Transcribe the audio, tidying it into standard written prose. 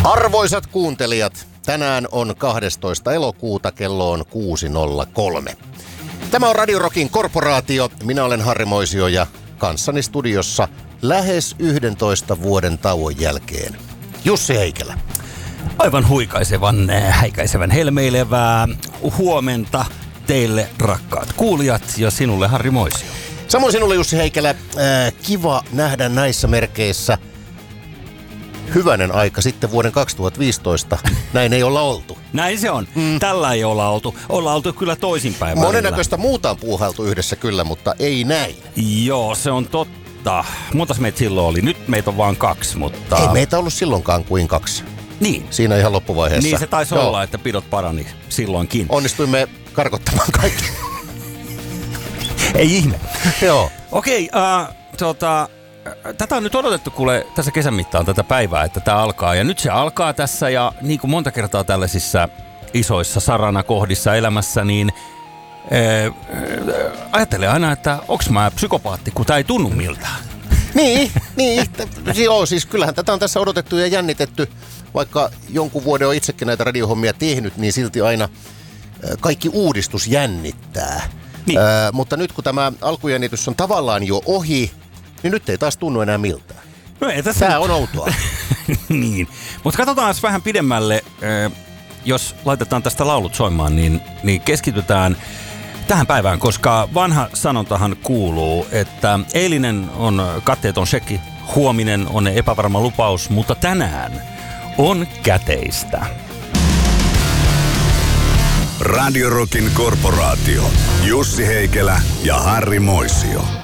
Arvoisat kuuntelijat, tänään on 12. elokuuta, kello on 6.03. Tämä on Radio Rockin korporaatio. Minä olen Harri Moisio ja kanssani studiossa lähes 11 vuoden tauon jälkeen Jussi Heikelä. Aivan häikäisevän helmeilevää huomenta teille, rakkaat kuulijat, ja sinulle, Harri Moisio. Samoin sinulle, Jussi Heikelä. Kiva nähdä näissä merkeissä. Hyvänen aika sitten vuoden 2015. Näin ei olla oltu. Näin se on. Tällä ei olla oltu. Ollaan oltu kyllä toisinpäin. Monennäköistä muuta on puuhailtu yhdessä kyllä, mutta ei näin. Joo, se on totta. Montas meitä silloin oli? Nyt meitä on vaan 2, mutta... Ei meitä ollut silloinkaan kuin 2. Niin. Siinä ihan loppuvaiheessa. Niin se taisi olla, että pidot parani silloinkin. Onnistuimme karkottamaan kaikki. Ei ihme. Joo. Okei, tätä on nyt odotettu kuule tässä kesän mittaan tätä päivää, että tämä alkaa. Ja nyt se alkaa tässä, ja niin kuin monta kertaa tällaisissa isoissa saranakohdissa elämässä, niin ajattelen aina, että onks mä psykopaatti, kun tää ei tunnu miltään. Niin. Joo, siis kyllähän tätä on tässä odotettu ja jännitetty. Vaikka jonkun vuoden on itsekin näitä radiohommia tehnyt, niin silti aina kaikki uudistus jännittää. Niin. Mutta nyt kun tämä alkujännitys on tavallaan jo ohi, niin nyt ei taas tunnu enää miltään. No ei tässä. Tää on outoa. Niin. Mutta katsotaan vähän pidemmälle. Jos laitetaan tästä laulut soimaan, niin keskitytään tähän päivään, koska vanha sanontahan kuuluu, että eilinen on katteeton shekki, huominen on epävarma lupaus, mutta tänään on käteistä. Radio Rockin korporaatio. Jussi Heikelä ja Harri Moisio.